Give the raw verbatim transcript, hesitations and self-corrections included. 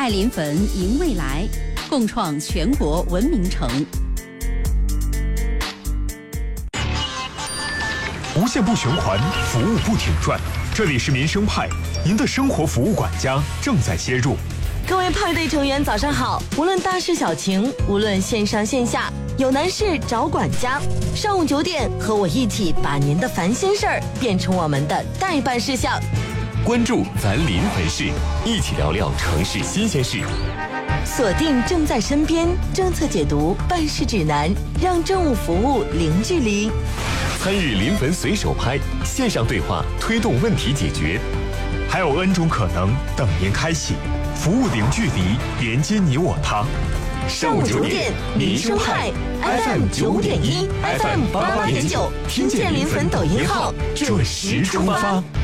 爱临汾迎未来，共创全国文明城。 无限不循环，服务不停转。这里是民生派，您的生活服务管家正在切入。 各位派对成员早上好，无论大事小情，无论线上线下，有难事找管家。上午九点，和我一起把您的烦心事儿变成我们的待办事项。 关注咱临汾市，一起聊聊城市新鲜事。 锁定正在身边政策解读办事指南，让政务服务零距离。 参与临汾随手拍线上对话，推动问题解决。 还有 N 种可能等您开启，服务零距离，连接你我他。 上午九点，民生派 F M 九点一 ，F M 八八点九，听见临汾抖音号，准时出发。